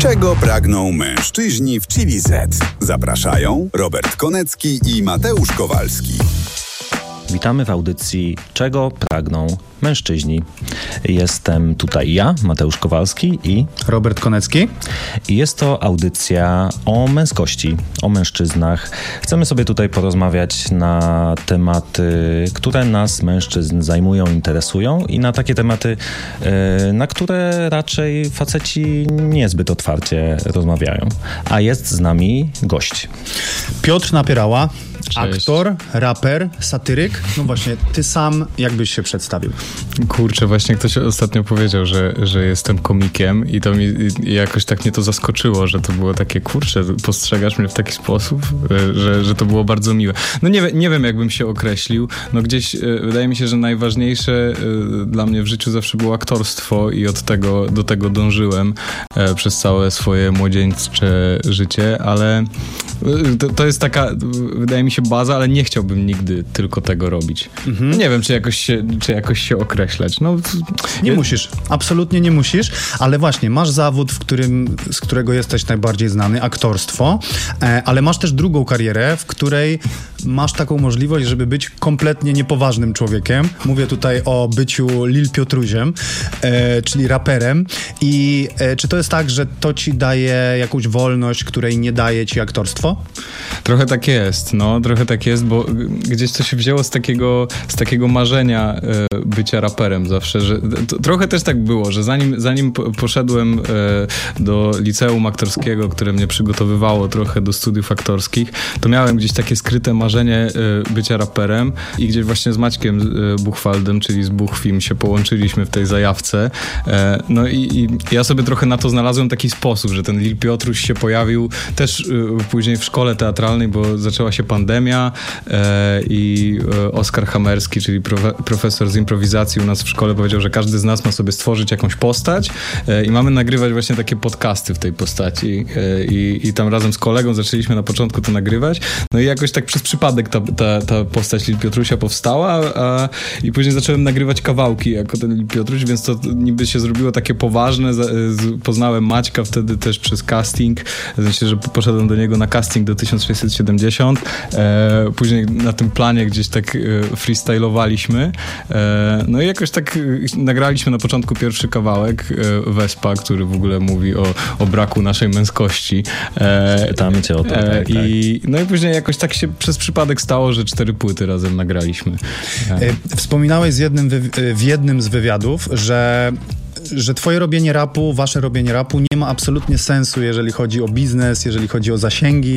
Czego pragną mężczyźni w Chili Z? Zapraszają Robert Konecki i Mateusz Kowalski. Witamy w audycji Czego pragną mężczyźni. Jestem tutaj ja, Mateusz Kowalski i Robert Konecki. I jest to audycja o męskości, o mężczyznach. Chcemy sobie tutaj porozmawiać na tematy, które nas mężczyzn zajmują, interesują i na takie tematy, na które raczej faceci niezbyt otwarcie rozmawiają. A jest z nami gość. Piotr Napierała. Cześć. Aktor, raper, satyryk. No właśnie, ty sam jakbyś się przedstawił? Kurczę, właśnie ktoś ostatnio powiedział, że jestem komikiem i to mi jakoś tak mnie to zaskoczyło, że to było takie, kurczę, postrzegasz mnie w taki sposób, że to było bardzo miłe. No nie wiem, jakbym się określił. No gdzieś wydaje mi się, że najważniejsze dla mnie w życiu zawsze było aktorstwo i do tego dążyłem przez całe swoje młodzieńcze życie, ale to jest taka, wydaje mi się, baza, ale nie chciałbym nigdy tylko tego robić. Mhm. No nie wiem, czy jakoś się określać. No, nie musisz, absolutnie nie musisz, ale właśnie masz zawód, z którego jesteś najbardziej znany, aktorstwo, ale masz też drugą karierę, w której masz taką możliwość, żeby być kompletnie niepoważnym człowiekiem. Mówię tutaj o byciu Lil Piotruziem, czyli raperem. I czy to jest tak, że to ci daje jakąś wolność, której nie daje ci aktorstwo? Trochę tak jest, bo gdzieś to się wzięło z takiego marzenia bycia raperem zawsze, że trochę też tak było, że zanim poszedłem do liceum aktorskiego, które mnie przygotowywało trochę do studiów aktorskich, to miałem gdzieś takie skryte marzenie bycia raperem i gdzieś właśnie z Maćkiem Buchwaldem, czyli z Buchfilm, się połączyliśmy w tej zajawce. No i ja sobie trochę na to znalazłem taki sposób, że ten Lil Piotruś się pojawił też później w szkole teatralnej, bo zaczęła się pandemia i Oskar Hamerski, czyli profesor z improwizacji u nas w szkole, powiedział, że każdy z nas ma sobie stworzyć jakąś postać i mamy nagrywać właśnie takie podcasty w tej postaci i tam razem z kolegą zaczęliśmy na początku to nagrywać, no i jakoś tak przez przypadek ta postać Lil Piotrusia powstała i później zacząłem nagrywać kawałki jako ten Lil Piotruś, więc to niby się zrobiło takie poważne. Poznałem Maćka wtedy też przez casting, znaczy, że poszedłem do niego na casting do 1670. Później na tym planie gdzieś tak freestylowaliśmy. No i jakoś tak nagraliśmy na początku pierwszy kawałek, Wespa, który w ogóle mówi o braku naszej męskości. Pytamy cię o to. Tak. No i później jakoś tak się przez przypadek stało, że 4 płyty razem nagraliśmy. Wspominałeś w jednym z wywiadów, że twoje robienie rapu, wasze robienie rapu nie ma absolutnie sensu, jeżeli chodzi o biznes, jeżeli chodzi o zasięgi,